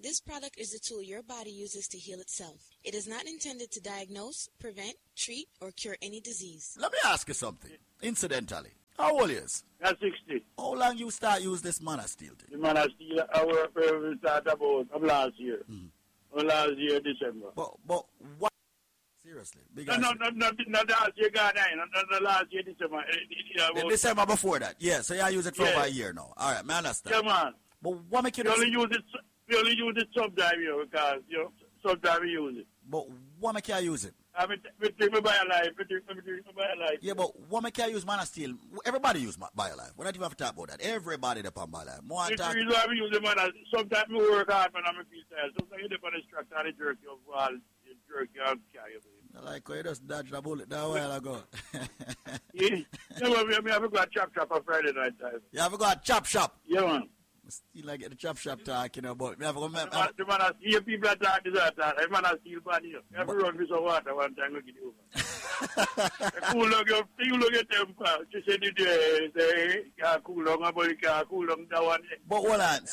This product is a tool your body uses to heal itself. It is not intended to diagnose, prevent, treat, or cure any disease. Let me ask you something, incidentally. How old is? I'm 60. How long you start use this Mana Steel thing? The Mana Steel, I work start about last year. Last year, December. But what? Seriously? Not last year, God, not last year, December. December before that, yeah. So you use it for over a year now. All right, man, understand. Yeah, man. But what make you... We only use it sub-drive here because, sub-drive we use it. But what make you use it? We take my BioLife. Yeah, but what make you use Mana Steel? Everybody use BioLife. We don't even have to talk about that. Everybody depend on BioLife. More the reason why we use the Mana, sometimes we work hard when I'm a piece of sometimes you depend on the structure and the jerky of all the jerky and carry. I like how you just dodged a bullet that while ago. Yeah, we have got chop on Friday night time. You have got chop shop? Yeah, man. Still like the chop shop talking about. The man Steel people are talking that. The Mana Steel body. You have to run with some water one time. Look it over. Cool down you look at temper. Just say the cool down about it. Cool down that one. But hold on.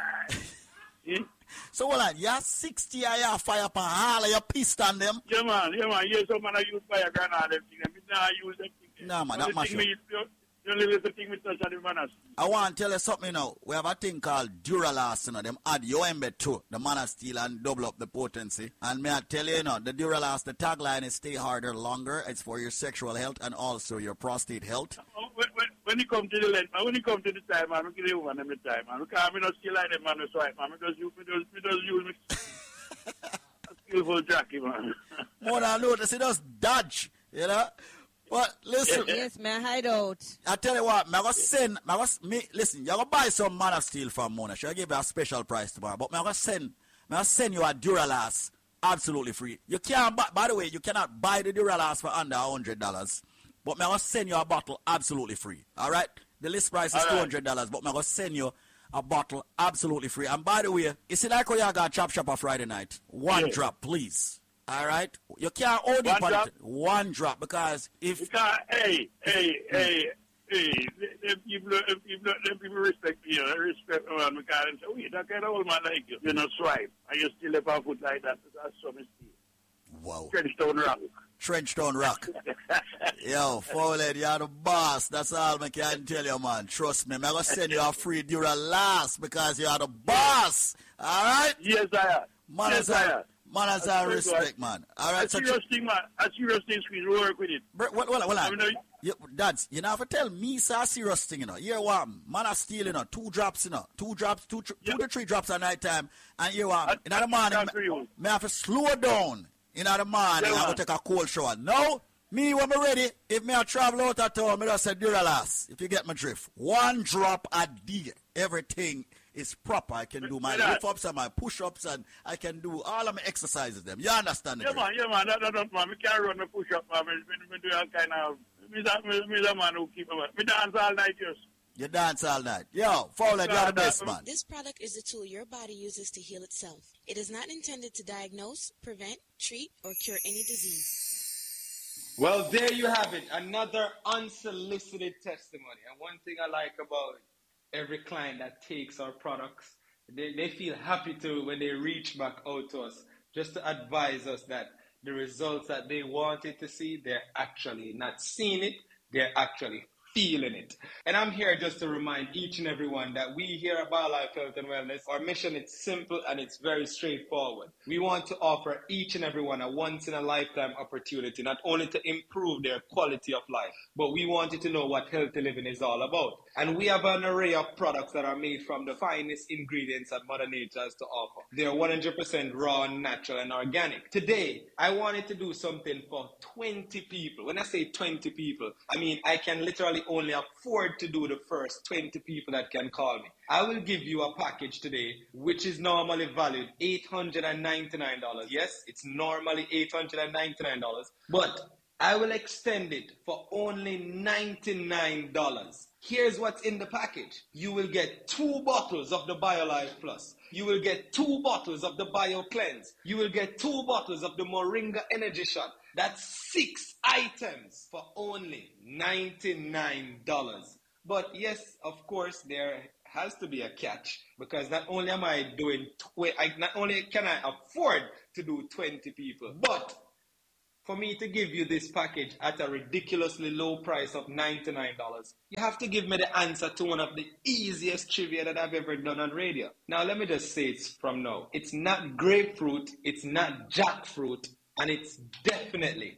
So hold on. You're 60 and you fire up all of your piston them? Yeah, man. Yeah, some man use fire granite them thing. I use them thing. No, man, that mash up. I want to tell you something now. We have a thing called Duralast, them add your embed to the Mana Steel and double up the potency. And may I tell you, the Duralast, the tagline is stay harder longer. It's for your sexual health and also your prostate health. When you come to the length, when you come to the time, man, we give you one every time, man. Because I'm not still like them, man, so man. We just use me. Skillful jockey, man. More than notice, it does dodge, But listen. Yes, man, hideout. I tell you what, listen, you're going to buy some Mana Steel from Mona. She'll give you a special price tomorrow. But I'm going to send you a Duralast absolutely free. You can't, by the way, you cannot buy the Duralast for under $100. But I'm going to send you a bottle absolutely free. All right? The list price is $200, but I'm going to send you a bottle absolutely free. And by the way, you see like how you got Chop Shop on Friday night? One drop, please. All right? You can't hold it on one drop because if... Because, hey, if people respect you, they respect a man because they say, wait, that kind of old man like you. You're not swipe. And you still have a foot like that. That's so mistake. Wow. Trenchtown Rock. Yo, Fowled, you're the boss. That's all I can tell you, man. Trust me. I'm going to send you a free Duralast because you're the boss. All right? Yes, I am. Man, as I respect, man. All right, a serious thing, man. A serious thing, squeeze. We work with it. Well, Dads, you never tell me it's a serious thing, Here what? Mana Steel, 2 drops, 2 to 3 drops at night time. And you what? In the morning, I have to slow down. In the morning, I will take a cold shower. No, me when I'm ready, if I travel out of town, I just say Duralast, if you get my drift. 1 drop a day. Everything is proper. I can do my lift-ups and my push-ups, and I can do all of my exercises. Them. You understand it? Yeah, man. That's man. We can't run the push-up, man. We do all kind of... Me the man who keep... Me dance all night, yes. You dance all night. Yo, Fowled, you're the best, man. This product is a tool your body uses to heal itself. It is not intended to diagnose, prevent, treat, or cure any disease. Well, there you have it. Another unsolicited testimony. And one thing I like about every client that takes our products, they feel happy to when they reach back out to us just to advise us that the results that they wanted to see, they're actually not seeing it, they're actually feeling it. And I'm here just to remind each and everyone that we here at BioLife Health and Wellness, our mission is simple and it's very straightforward. We want to offer each and everyone a once-in-a-lifetime opportunity, not only to improve their quality of life, but we want you to know what healthy living is all about. And we have an array of products that are made from the finest ingredients that Mother Nature has to offer. They're 100% raw, natural, and organic. Today, I wanted to do something for 20 people. When I say 20 people, I mean I can literally only afford to do the first 20 people that can call me. I will give you a package today, which is normally valued $899. Yes, it's normally $899, but I will extend it for only $99. Here's what's in the package. You will get 2 bottles of the BioLife Plus. You will get 2 bottles of the BioCleanse. You will get 2 bottles of the Moringa Energy Shot. That's 6 items for only $99. But yes, of course, there has to be a catch, because not only am I doing, not only can I afford to do 20 people, but for me to give you this package at a ridiculously low price of $99, you have to give me the answer to one of the easiest trivia that I've ever done on radio. Now, let me just say it from now. It's not grapefruit, it's not jackfruit, and it's definitely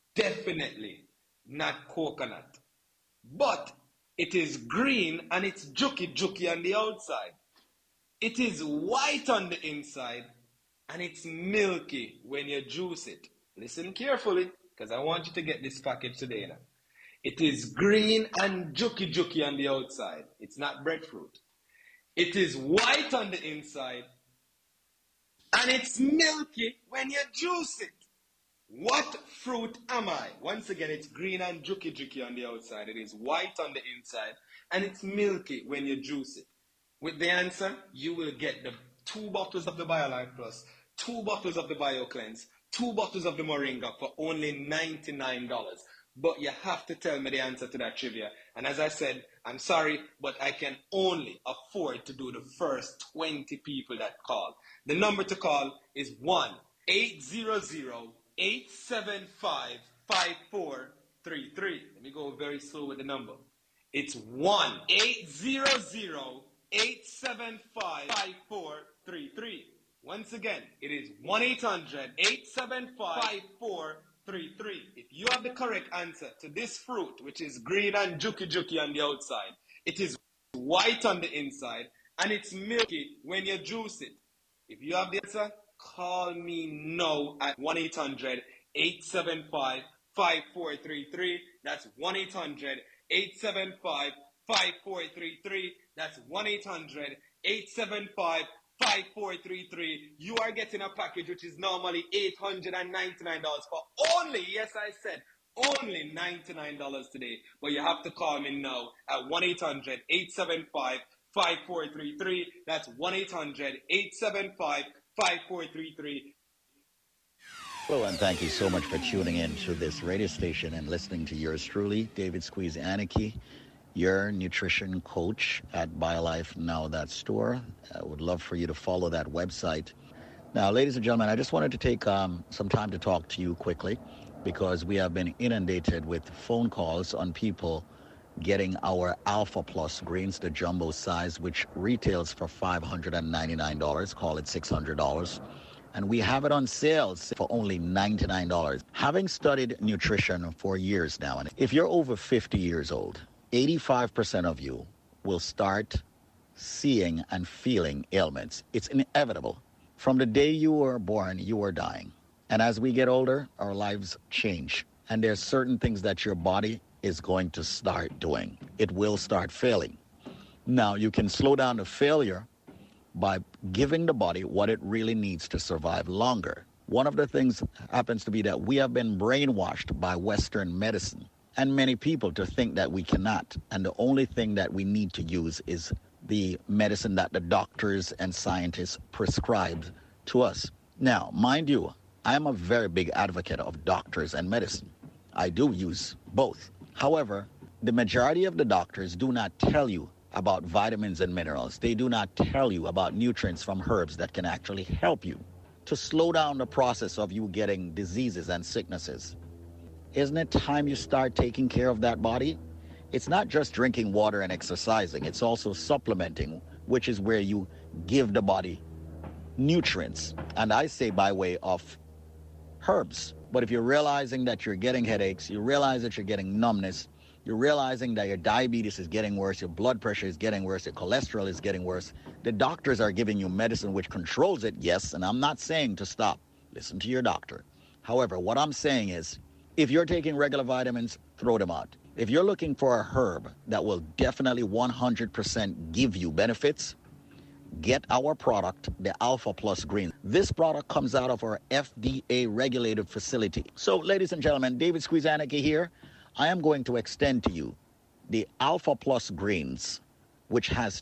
not coconut. But it is green and it's juky on the outside. It is white on the inside and it's milky when you juice it. Listen carefully, because I want you to get this package today now. It is green and juky on the outside. It's not breadfruit. It is white on the inside and it's milky when you juice it. What fruit am I? Once again, it's green and juky on the outside. It is white on the inside and it's milky when you juice it. With the answer, you will get the 2 bottles of the BioLife Plus, 2 bottles of the BioCleanse, 2 bottles of the Moringa for only $99. But you have to tell me the answer to that trivia. And as I said, I'm sorry, but I can only afford to do the first 20 people that call. The number to call is 1-800-875-5433. Let me go very slow with the number. It's 1-800-875-5433. Once again, it is 1-800-875-5433. If you have the correct answer to this fruit, which is green and juky on the outside, it is white on the inside, and it's milky when you juice it. If you have the answer, call me now at 1-800-875-5433. That's 1-800-875-5433. That's 1-800-875-5433. You are getting a package which is normally $899 for only, yes I said, only $99 today. But you have to call me now at 1-800-875-5433. That's 1-800-875-5433. Hello, and thank you so much for tuning in to this radio station and listening to yours truly, David Squeeze Anarchy, your nutrition coach at BioLife Now That Store. I would love for you to follow that website. Now, ladies and gentlemen, I just wanted to take some time to talk to you quickly, because we have been inundated with phone calls on people getting our Alpha Plus greens, the jumbo size, which retails for $599, call it $600. And we have it on sale for only $99. Having studied nutrition for years now, and if you're over 50 years old, 85% of you will start seeing and feeling ailments. It's inevitable. From the day you were born, you are dying. And as we get older, our lives change. And there's certain things that your body is going to start doing. It will start failing. Now, you can slow down the failure by giving the body what it really needs to survive longer. One of the things happens to be that we have been brainwashed by Western medicine and many people to think that we cannot. And the only thing that we need to use is the medicine that the doctors and scientists prescribe to us. Now, mind you, I am a very big advocate of doctors and medicine. I do use both. However, the majority of the doctors do not tell you about vitamins and minerals. They do not tell you about nutrients from herbs that can actually help you to slow down the process of you getting diseases and sicknesses. Isn't it time you start taking care of that body? It's not just drinking water and exercising. It's also supplementing, which is where you give the body nutrients. And I say by way of herbs. But if you're realizing that you're getting headaches, you realize that you're getting numbness, you're realizing that your diabetes is getting worse, your blood pressure is getting worse, your cholesterol is getting worse, the doctors are giving you medicine which controls it, yes, and I'm not saying to stop. Listen to your doctor. However, what I'm saying is, if you're taking regular vitamins, throw them out. If you're looking for a herb that will definitely 100% give you benefits, get our product, the Alpha Plus Green. This product comes out of our FDA-regulated facility. So, ladies and gentlemen, David Squeeze Anarchy here. I am going to extend to you the Alpha Plus Greens, which has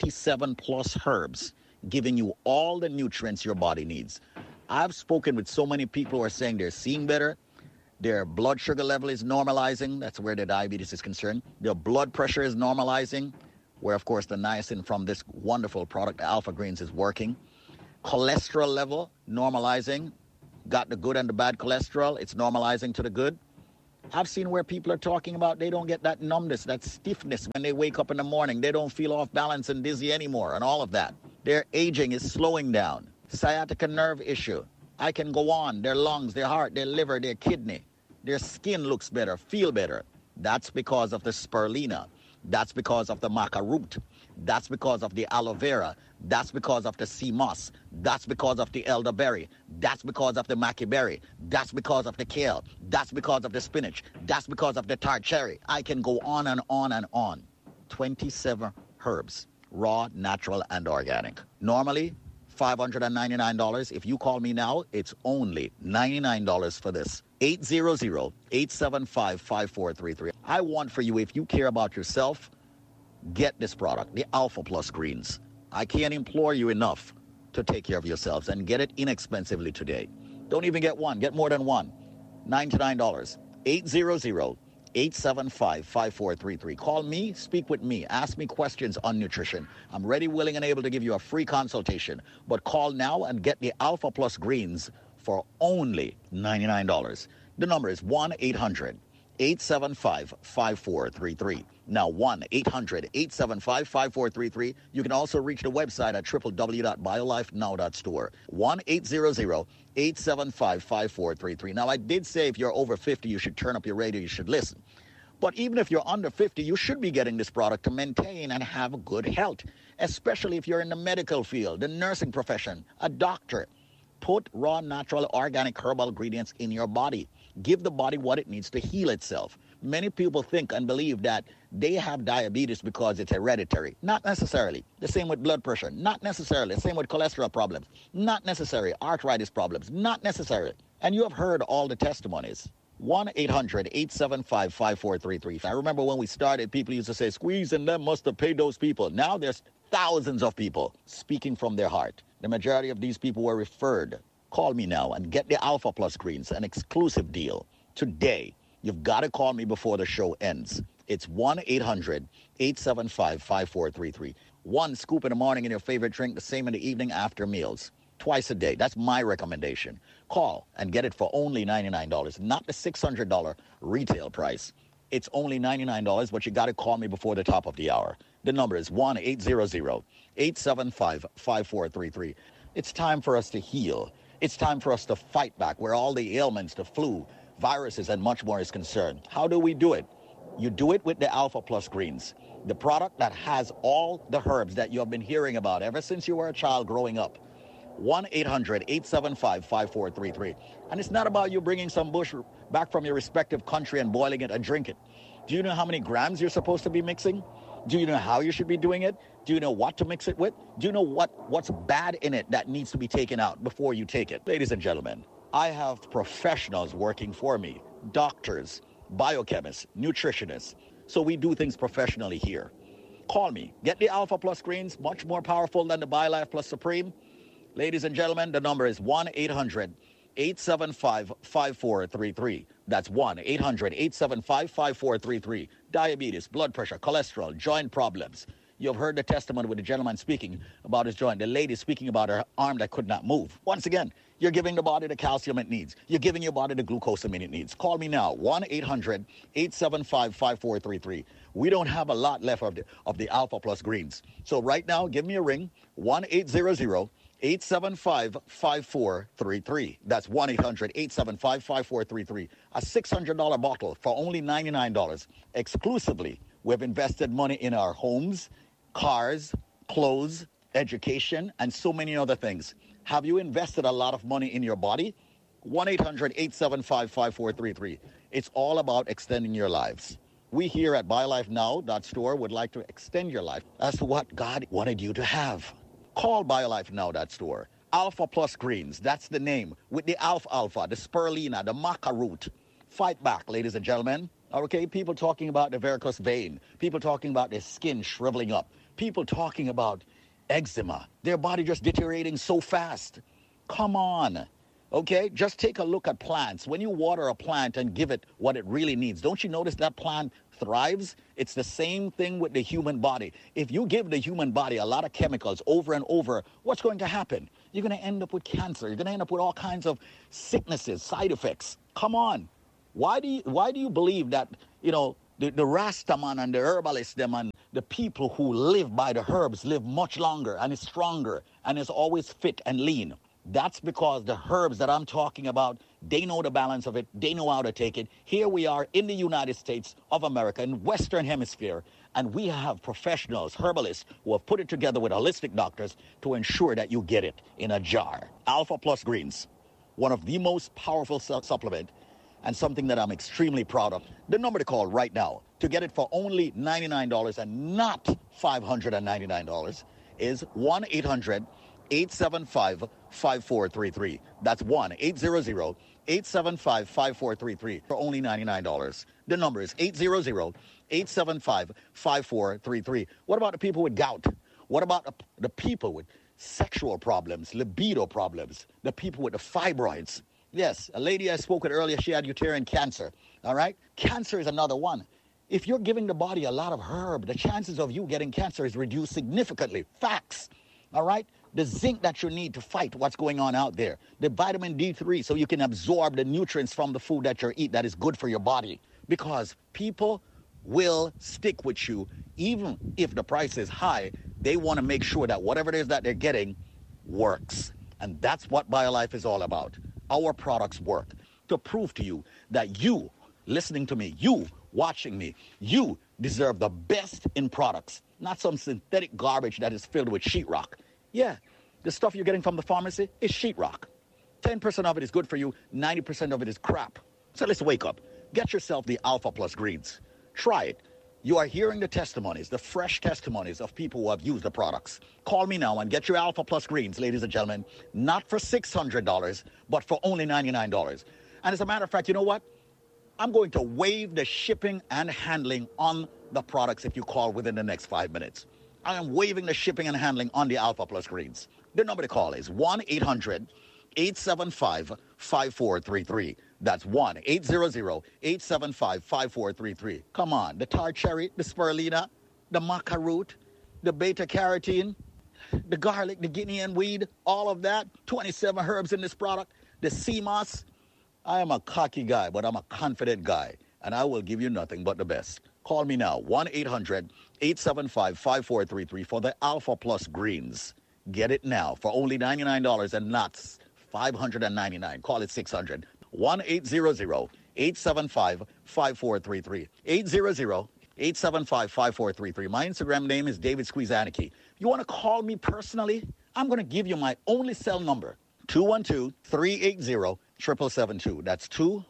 27 plus herbs, giving you all the nutrients your body needs. I've spoken with so many people who are saying they're seeing better, their blood sugar level is normalizing, that's where their diabetes is concerned, their blood pressure is normalizing, where, of course, the niacin from this wonderful product, the Alpha Greens, is working. Cholesterol level, normalizing. Got the good and the bad cholesterol. It's normalizing to the good. I've seen where people are talking about they don't get that numbness, that stiffness when they wake up in the morning. They don't feel off balance and dizzy anymore and all of that. Their aging is slowing down. Sciatica nerve issue. I can go on. Their lungs, their heart, their liver, their kidney. Their skin looks better, feel better. That's because of the spirulina. That's because of the maca root. That's because of the aloe vera. That's because of the sea moss. That's because of the elderberry. That's because of the maca berry. That's because of the kale. That's because of the spinach. That's because of the tart cherry. I can go on and on and on. 27 herbs, raw, natural, and organic. Normally, $599. If you call me now, it's only $99 for this. 800-875-5433. I want for you, if you care about yourself, get this product, the Alpha Plus Greens. I can't implore you enough to take care of yourselves and get it inexpensively today. Don't even get one. Get more than one. $99. 800-875-5433. Call me, speak with me, ask me questions on nutrition. I'm ready, willing, and able to give you a free consultation. But call now and get the Alpha Plus Greens for only $99. The number is 1-800-875-5433. Now, 1-800-875-5433. You can also reach the website at www.biolifenow.store. 1-800-875-5433. Now, I did say if you're over 50, you should turn up your radio, you should listen. But even if you're under 50, you should be getting this product to maintain and have good health, especially if you're in the medical field, the nursing profession, a doctor. Put raw, natural, organic herbal ingredients in your body. Give the body what it needs to heal itself. Many people think and believe that they have diabetes because it's hereditary. Not necessarily. The same with blood pressure. Not necessarily. The same with cholesterol problems. Not necessarily. Arthritis problems. Not necessarily. And you have heard all the testimonies. 1-800-875-5433. I remember when we started, people used to say, Squeeze and them must have paid those people. Now there's thousands of people speaking from their heart. The majority of these people were referred. Call me now and get the Alpha Plus Greens, an exclusive deal. Today, you've got to call me before the show ends. It's 1-800-875-5433. One scoop in the morning in your favorite drink, the same in the evening after meals. Twice a day. That's my recommendation. Call and get it for only $99, not the $600 retail price. It's only $99, but you got to call me before the top of the hour. The number is 1-800-875-5433. It's time for us to heal. It's time for us to fight back where all the ailments, the flu, viruses, and much more is concerned. How do we do it? You do it with the Alpha Plus Greens, the product that has all the herbs that you have been hearing about ever since you were a child growing up. 1-800-875-5433. And it's not about you bringing some bush back from your respective country and boiling it and drink it. Do you know how many grams you're supposed to be mixing? Do you know how you should be doing it? Do you know what to mix it with? Do you know what's bad in it that needs to be taken out before you take it? Ladies and gentlemen, I have professionals working for me, doctors, biochemists, nutritionists. So we do things professionally here. Call me. Get the Alpha Plus Greens, much more powerful than the BioLife Plus Supreme. Ladies and gentlemen, the number is 1-800-875-5433. That's 1-800-875-5433. Diabetes, blood pressure, cholesterol, joint problems. You've heard the testimony with the gentleman speaking about his joint, the lady speaking about her arm that could not move. Once again, you're giving the body the calcium it needs. You're giving your body the glucosamine it needs. Call me now, 1-800-875-5433. We don't have a lot left of the Alpha Plus Greens. So right now, give me a ring, 1-800-875-5433. That's 1-800-875-5433. A $600 bottle for only $99. Exclusively, we've invested money in our homes, cars, clothes, education, and so many other things. Have you invested a lot of money in your body? 1-800-875-5433. It's all about extending your lives. We here at BioLifeNow.store would like to extend your life as to what God wanted you to have. Call BioLifeNow.store. Alpha Plus Greens, that's the name. With the alfalfa, the spirulina, the maca root. Fight back, ladies and gentlemen. Okay, people talking about the varicose vein. People talking about their skin shriveling up. People talking about eczema. Their body just deteriorating so fast. Come on. Okay, just take a look at plants. When you water a plant and give it what it really needs, don't you notice that plant thrives. It's the same thing with the human body. If you give the human body a lot of chemicals over and over, what's going to happen? You're going to end up with cancer. You're going to end up with all kinds of sicknesses, side effects. Come on. Why do you believe that, you know, the Rastaman and the herbalists, them and the people who live by the herbs live much longer and is stronger and is always fit and lean? That's because the herbs that I'm talking about, they know the balance of it. They know how to take it. Here we are in the United States of America, in Western Hemisphere, and we have professionals, herbalists, who have put it together with holistic doctors to ensure that you get it in a jar. Alpha Plus Greens, one of the most powerful supplement and something that I'm extremely proud of. The number to call right now to get it for only $99 and not $599 is 1-800-875-5433. That's 1-800-875-5433 for only $99. The number is 800-875-5433. What about the people with gout? What about the people with sexual problems, libido problems, the people with the fibroids? Yes, a lady I spoke with earlier, she had uterine cancer, all right? Cancer is another one. If you're giving the body a lot of herb, the chances of you getting cancer is reduced significantly. Facts, all right? The zinc that you need to fight what's going on out there. The vitamin D3 so you can absorb the nutrients from the food that you eat that is good for your body. Because people will stick with you even if the price is high. They want to make sure that whatever it is that they're getting works. And that's what BioLife is all about. Our products work to prove to you that you, listening to me, you, watching me, you deserve the best in products, not some synthetic garbage that is filled with sheetrock. Yeah, the stuff you're getting from the pharmacy is sheetrock. 10% of it is good for you, 90% of it is crap. So let's wake up. Get yourself the Alpha Plus Greens. Try it. You are hearing the testimonies, the fresh testimonies of people who have used the products. Call me now and get your Alpha Plus Greens, ladies and gentlemen, not for $600, but for only $99. And as a matter of fact, you know what? I'm going to waive the shipping and handling on the products if you call within the next 5 minutes. I am waiving the shipping and handling on the Alpha Plus Greens. The number to call is 1-800-875-5433. That's 1-800-875-5433. Come on, the tar cherry, the spirulina, the maca root, the beta-carotene, the garlic, the Guinean weed, all of that. 27 herbs in this product. The sea moss. I am a cocky guy, but I'm a confident guy, and I will give you nothing but the best. Call me now, 1-800-875-5433 for the Alpha Plus Greens. Get it now for only $99 and not $599. Call it $600. 1-800-875-5433. 800-875-5433. My Instagram name is David Squeezaniki. If you want to call me personally, I'm going to give you my only cell number, 212-380-7772. That's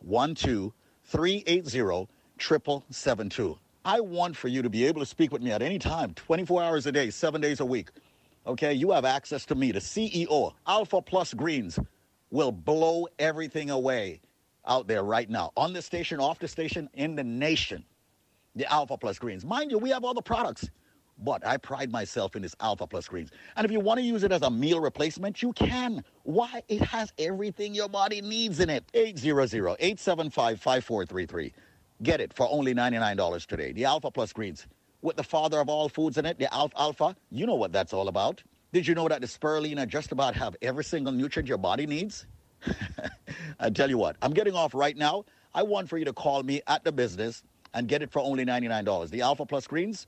212-380-7772. I want for you to be able to speak with me at any time, 24 hours a day, 7 days a week. Okay, you have access to me, the CEO. Alpha Plus Greens will blow everything away out there right now. On the station, off the station, in the nation. The Alpha Plus Greens. Mind you, we have all the products, but I pride myself in this Alpha Plus Greens. And if you want to use it as a meal replacement, you can. Why? It has everything your body needs in it. 800-875-5433. Get it for only $99 today. The Alpha Plus Greens. With the father of all foods in it, the alpha, you know what that's all about. Did you know that the spirulina just about have every single nutrient your body needs? I tell you what, I'm getting off right now. I want for you to call me at the business and get it for only $99. The Alpha Plus Greens,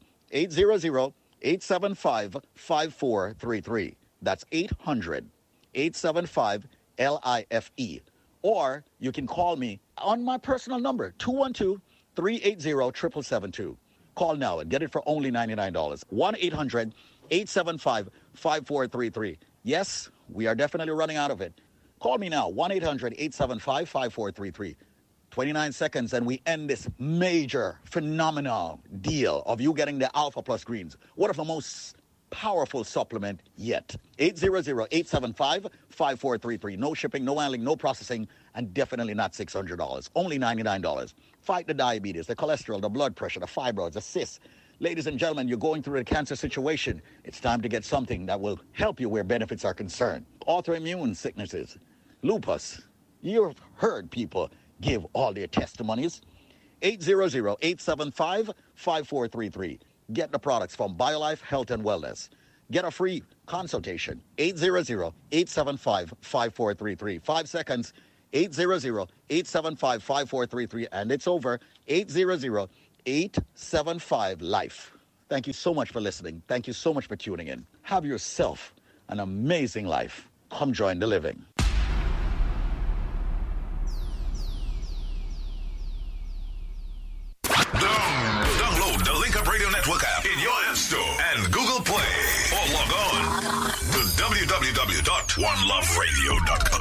800-875-5433. That's 800-875-LIFE. Or you can call me on my personal number, 212-380-7772. Call now and get it for only $99. 1-800-875-5433. Yes, we are definitely running out of it. Call me now, 1-800-875-5433. 29 seconds and we end this major, phenomenal deal of you getting the Alpha Plus Greens. One of the most powerful supplement yet. 800-875-5433. No shipping, no handling, no processing, and definitely not $600. Only $99. Fight the diabetes, the cholesterol, the blood pressure, the fibroids, the cysts. Ladies and gentlemen, you're going through a cancer situation. It's time to get something that will help you where benefits are concerned. Autoimmune sicknesses, lupus. You've heard people give all their testimonies. 800-875-5433. Get the products from BioLife Health and Wellness. Get a free consultation. 800-875-5433. 5 seconds. 800-875-5433. And it's over. 800-875-LIFE. Thank you so much for listening. Thank you so much for tuning in. Have yourself an amazing life. Come join the living. Download the Link Up Radio Network app in your App Store and Google Play. Or log on to www.oneloveradio.com.